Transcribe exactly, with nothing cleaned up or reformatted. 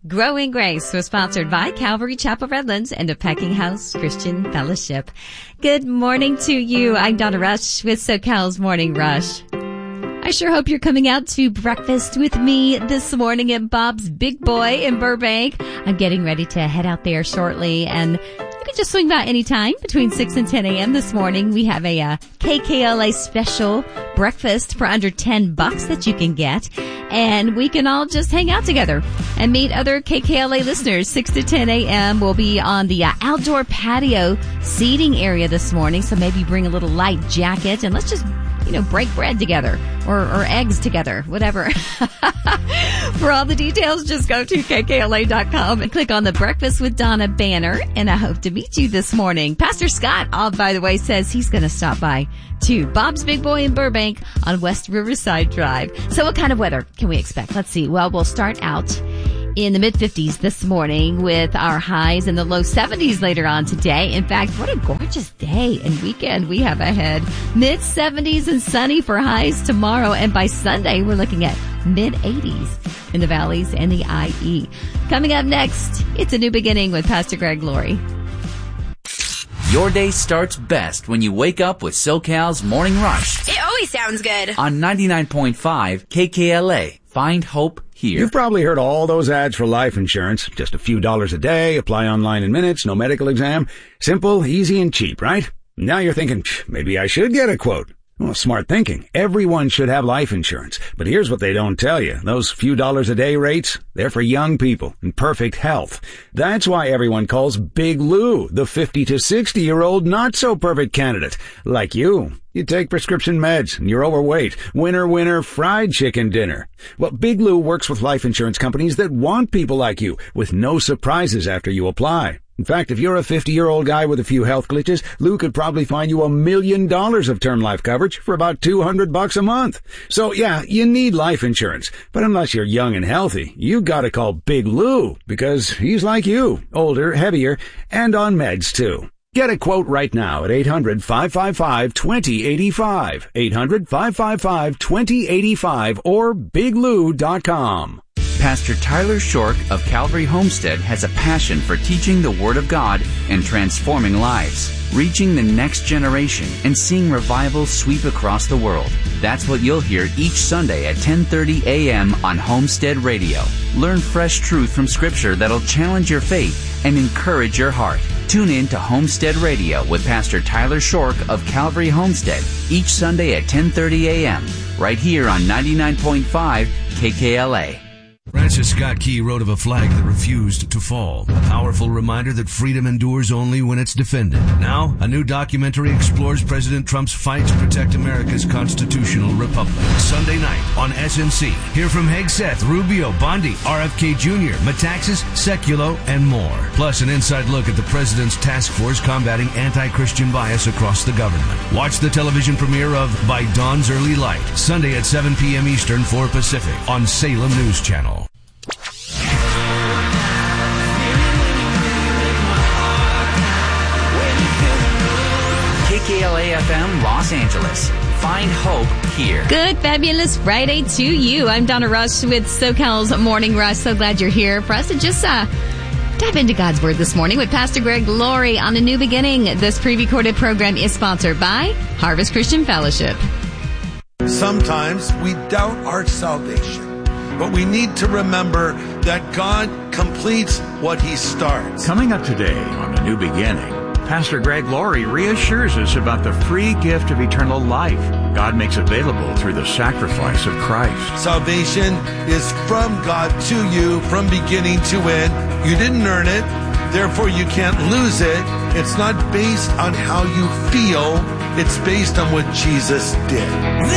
Growing Grace was sponsored by Calvary Chapel Redlands and the Packing House Christian Fellowship. Good morning to you. I'm Donna Rush with SoCal's Morning Rush. I sure hope you're coming out to breakfast with me this morning at Bob's Big Boy in Burbank. I'm getting ready to head out there shortly, and you can just swing by anytime between six and ten a.m. this morning. We have a uh, K K L A special breakfast for under ten bucks that you can get, and we can all just hang out together and meet other K K L A listeners. six to ten a.m. We'll be on the uh, outdoor patio seating area this morning, so maybe bring a little light jacket and let's just, you know, break bread together or, or eggs together, whatever. For all the details, just go to K K L A dot com and click on the Breakfast with Donna banner, and I hope to meet you this morning. Pastor Scott, oh, by the way, says he's going to stop by to Bob's Big Boy in Burbank on West Riverside Drive. So what kind of weather can we expect? Let's see. Well, we'll start out in the mid-fifties this morning with our highs in the low seventies later on today. In fact, what a gorgeous day and weekend we have ahead. mid-seventies and sunny for highs tomorrow, and by Sunday we're looking at mid-eighties in the valleys and the I E. Coming up next, it's a new beginning with Pastor Greg Laurie. Your day starts best when you wake up with SoCal's Morning Rush. It always sounds good. On ninety-nine point five K K L A. Find hope here. You've probably heard all those ads for life insurance. Just a few dollars a day, apply online in minutes, no medical exam. Simple, easy, and cheap, right? Now you're thinking, maybe I should get a quote. Well, smart thinking. Everyone should have life insurance. But here's what they don't tell you. Those few dollars a day rates, they're for young people in perfect health. That's why everyone calls Big Lou the fifty to sixty year old not so perfect candidate. Like you. You take prescription meds and you're overweight. Winner, winner, fried chicken dinner. Well, Big Lou works with life insurance companies that want people like you with no surprises after you apply. In fact, if you're a fifty-year-old guy with a few health glitches, Lou could probably find you a million dollars of term life coverage for about two hundred bucks a month. So yeah, you need life insurance. But unless you're young and healthy, you gotta call Big Lou because he's like you, older, heavier, and on meds too. Get a quote right now at eight hundred, five five five, two zero eight five, eight hundred, five five five, two zero eight five, or big lou dot com. Pastor Tyler Shork of Calvary Homestead has a passion for teaching the Word of God and transforming lives, reaching the next generation, and seeing revival sweep across the world. That's what you'll hear each Sunday at ten thirty a.m. on Homestead Radio. Learn fresh truth from Scripture that'll challenge your faith and encourage your heart. Tune in to Homestead Radio with Pastor Tyler Shork of Calvary Homestead each Sunday at ten thirty a.m. right here on ninety-nine point five K K L A. Francis Scott Key wrote of a flag that refused to fall, a powerful reminder that freedom endures only when it's defended. Now, a new documentary explores President Trump's fight to protect America's constitutional republic. Sunday night on S N C. Hear from Hegseth, Rubio, Bondi, R F K Junior, Metaxas, Sekulow, and more. Plus, an inside look at the president's task force combating anti-Christian bias across the government. Watch the television premiere of By Dawn's Early Light, Sunday at seven p.m. Eastern, four Pacific, on Salem News Channel. K K L A F M Los Angeles. Find hope here. Good, fabulous Friday to you. I'm Donna Rush with SoCal's Morning Rush. So glad you're here for us to just uh, dive into God's Word this morning with Pastor Greg Laurie on A New Beginning. This pre-recorded program is sponsored by Harvest Christian Fellowship. Sometimes we doubt our salvation, but we need to remember that God completes what He starts. Coming up today on A New Beginning, Pastor Greg Laurie reassures us about the free gift of eternal life God makes available through the sacrifice of Christ. Salvation is from God to you from beginning to end. You didn't earn it, therefore you can't lose it. It's not based on how you feel, it's based on what Jesus did.